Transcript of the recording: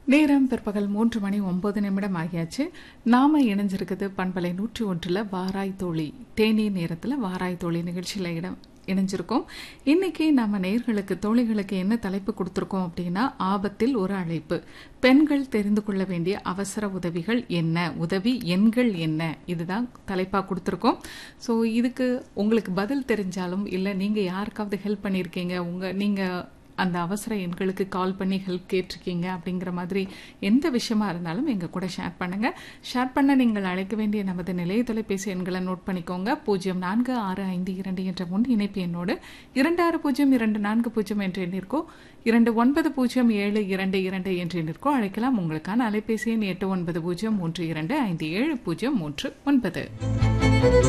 நேரம் பிற்பகல் 3:09 ஆகியாச்சு. நாம இணைஞ்சிருக்குது பண்பலை 101 வாராய் தோழி தேநீர் நேரத்தில் வாராய் தோழி நிகழ்ச்சியில் இணைஞ்சிருக்கோம். இன்னைக்கு நம்ம நேயர்களுக்கு தோழிகளுக்கு என்ன தலைப்பு கொடுத்துருக்கோம் அப்படின்னா, ஆபத்தில் ஒரு அழைப்பு. பெண்கள் தெரிந்து கொள்ள வேண்டிய அவசர உதவிகள் என்ன, உதவி எண்கள் என்ன, இதுதான் தலைப்பாக கொடுத்துருக்கோம். ஸோ இதுக்கு உங்களுக்கு பதில் தெரிஞ்சாலும் இல்லை நீங்கள் யாருக்காவது ஹெல்ப் பண்ணியிருக்கீங்க, நீங்கள் அந்த அவசர எண்களுக்கு கால் பண்ணி ஹெல்ப் கேட்டிருக்கீங்க அப்படிங்கிற மாதிரி எந்த விஷயமா இருந்தாலும் எங்கள் கூட ஷேர் பண்ணுங்கள். ஷேர் பண்ண நீங்கள் அழைக்க வேண்டிய நமது நிலைய தொலைபேசி எண்களை நோட் பண்ணிக்கோங்க. 046552 என்ற முன் இணைப்பு எண்ணோடு 260240 என்ற எண்ணிற்கோ 290722 என்ற எண்ணிற்கோ அழைக்கலாம். உங்களுக்கான அலைபேசி எண் 8903257039.